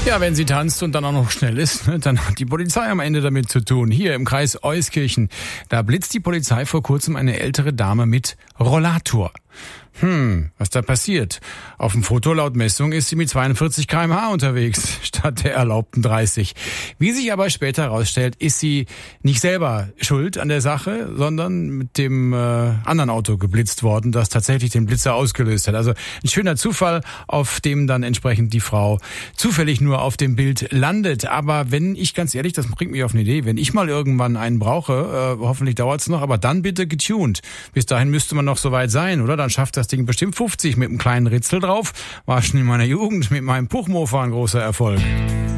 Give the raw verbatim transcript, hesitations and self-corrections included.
Ja, wenn sie tanzt und dann auch noch schnell ist, ne, dann hat die Polizei am Ende damit zu tun. Hier im Kreis Euskirchen, da blitzt die Polizei vor kurzem eine ältere Dame mit Rollator. Hm, was da passiert? Auf dem Foto laut Messung ist sie mit zweiundvierzig Kilometer pro Stunde unterwegs, statt der erlaubten dreißig. Wie sich aber später herausstellt, ist sie nicht selber schuld an der Sache, sondern mit dem äh, anderen Auto geblitzt worden, das tatsächlich den Blitzer ausgelöst hat. Also ein schöner Zufall, auf dem dann entsprechend die Frau zufällig nur auf dem Bild landet. Aber wenn ich, ganz ehrlich, das bringt mich auf eine Idee, wenn ich mal irgendwann einen brauche, äh, hoffentlich dauert's noch, aber dann bitte getuned. Bis dahin müsste man noch soweit sein, oder? Dann schafft das Ding bestimmt fünfzig mit einem kleinen Ritzel drauf. War schon in meiner Jugend mit meinem Puchmofa ein großer Erfolg.